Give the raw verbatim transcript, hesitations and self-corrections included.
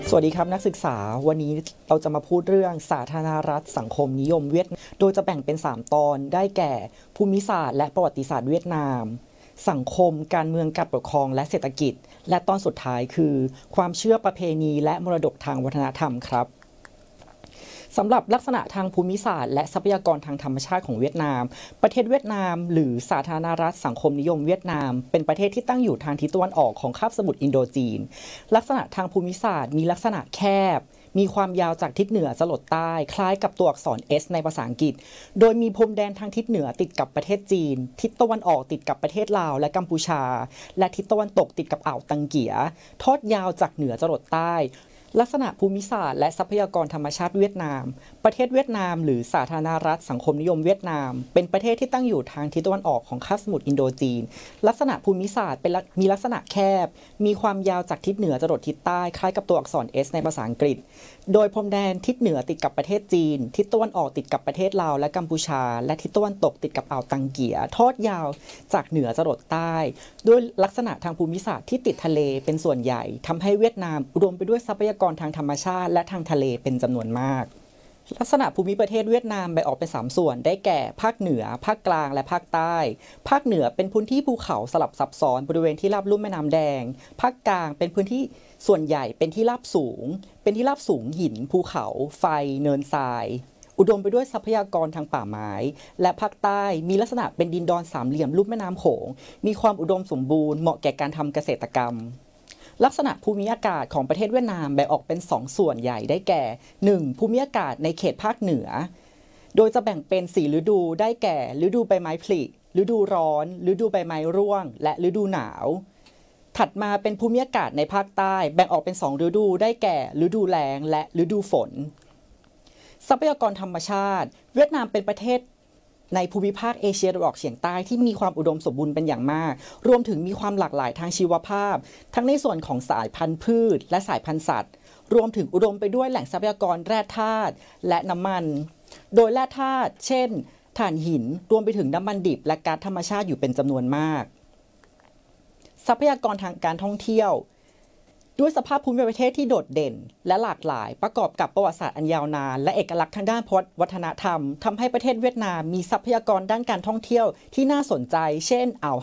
สวัสดีครับนักศึกษาวันนี้เราจะมาพูดเรื่องสาธารณรัฐสังคมนิยมเวียดนามโดยจะแบ่งเป็นสามตอนได้แก่ภูมิศาสตร์และประวัติศาสตร์เวียดนามสังคมการเมืองการปกครองและเศรษฐกิจและตอนสุดท้ายคือความเชื่อประเพณีและมรดกทางวัฒนธรรมครับสำหรับลักษณะทางภูมิศาสตร์และทรัพยากรทางธรรมชาติของเวียดนามประเทศเวียดนามหรือสาธารณรัฐสังคมนิยมเวียดนามเป็นประเทศที่ตั้งอยู่ทางทิศตะวันออกของคาบสมุทรอินโดจีนลักษณะทางภูมิศาสตร์มีลักษณะแคบมีความยาวจากทิศเหนือจรดใต้คล้ายกับตัวอักษร S ในภาษาอังกฤษโดยมีพรมแดนทางทิศเหนือติดกับประเทศจีนทิศตะวันออกติดกับประเทศลาวและกัมพูชาและทิศตะวันตกติดกับอ่าวตังเกียทอดยาวจากเหนือจรดใต้ลักษณะภูมิศาสตร์และทรัพยากรธรรมชาติเวียดนามประเทศเวียดนามหรือสาธารณรัฐสังคมนิยมเวียดนามเป็นประเทศที่ตั้งอยู่ทางทิศตะวันออกของคาบสมุทรอินโดจีนลักษณะภูมิศาสตร์เป็นมีลักษณะแคบมีความยาวจากทิศเหนือจรดทิศใต้คล้ายกับตัวอักษร S ในภาษาอังกฤษโดยพรมแดนทิศเหนือติดกับประเทศจีนทิศตะวันออกติดกับประเทศลาวและกัมพูชาและทิศตะวันตกติดกับอ่าวตังเกียทอดยาวจากเหนือจรดใต้ด้วยลักษณะทางภูมิศาสตร์ที่ติดทะเลเป็นส่วนใหญ่ทำให้เวียดนามอุดมไปด้วยทรัพยากรทางธรรมชาติและทางทะเลเป็นจำนวนมากลักษณะภูมิประเทศเวียดนามแบ่งออกเป็นสามส่วนได้แก่ภาคเหนือภาคกลางและภาคใต้ภาคเหนือเป็นพื้นที่ภูเขาสลับซับซ้อนบริเวณที่ราบลุ่มแม่น้ำแดงภาคกลางเป็นพื้นที่ส่วนใหญ่เป็นที่ราบสูงเป็นที่ราบสูงหินภูเขาไฟเนินทรายอุดมไปด้วยทรัพยากรทางป่าไม้และภาคใต้มีลักษณะเป็นดินดอนสามเหลี่ยมลุ่มแม่น้ำโขงมีความอุดมสมบูรณ์เหมาะแก่การทำเกษตรกรรมลักษณะภูมิอากาศของประเทศเวียดนามแบ่งออกเป็นสองส่วนใหญ่ได้แก่ หนึ่ง. ภูมิอากาศในเขตภาคเหนือโดยจะแบ่งเป็นสี่ฤดูได้แก่ฤดูใบไม้ผลิฤดูร้อนฤดูใบไม้ร่วงและฤดูหนาวถัดมาเป็นภูมิอากาศในภาคใต้แบ่งออกเป็นสองฤดูได้แก่ฤดูแล้งและฤดูฝนทรัพยากรธรรมชาติเวียดนามเป็นประเทศในภูมิภาคเอเชียตะวันออกเฉียงใต้ที่มีความอุดมสมบูรณ์เป็นอย่างมากรวมถึงมีความหลากหลายทางชีวภาพทั้งในส่วนของสายพันธุ์พืชและสายพันธุ์สัตว์รวมถึงอุดมไปด้วยแหล่งทรัพยากรแร่ธาตุและน้ำมันโดยแร่ธาตุเช่นถ่านหินรวมไปถึงน้ำมันดิบและก๊าซธรรมชาติอยู่เป็นจำนวนมากทรัพยากรทางการท่องเที่ยวด้วยสภาพภูมิประเทศที่โดดเด่นและหลากหลายประกอบกับประวัติศาสตร์อันยาวนานและเอกลักษณ์ทางด้านวัฒนธรรมทำให้ประเทศเวียดนามมีทรัพยากรด้านการท่องเที่ยวที่น่าสนใจเช่นอ่าว